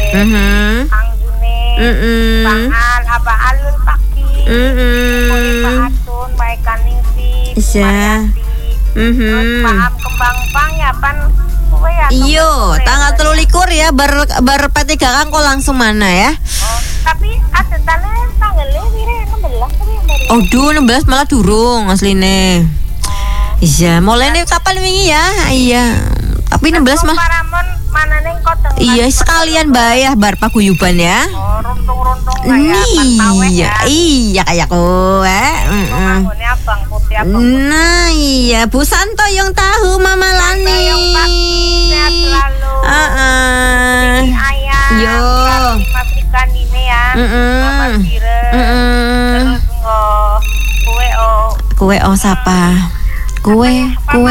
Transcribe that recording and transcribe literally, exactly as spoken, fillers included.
Mhm. Angjune. Mm-mm. Pangan apa alul pagi. Mm-mm. Kuli paatun baik kaningsi. Iya. Mhm. Terus paham kembang pang ya pan kowe ya. Iyo, tanggal telu likur ya ber ber P tiga K kok langsung mana ya? Oh, tapi ada tane tanggalnya wire enam belas tapi yang baru. Oh, duh, enam belas malah durung asline. Iya, mulai nih kapan wingi ya? Iya. Tapi enam belas mah. Paramon mana neng koteng. Iya, sekalian bayar bar paguyuban ya. Oh, runtung-runtung kayak pantaweh Iya, ya. iya kayak kowe. Heeh. Nganggonya abang putih abang. Nah, iya, Bu Santo yang tahu Mama Lani. Yang pasti sehat selalu. Heeh. Ayam. Yo. Mas ikan ini ya. Mm-mm. Mama Sire. Heeh. Terus ngo kue oh. Kue oh sapa? Kue, kue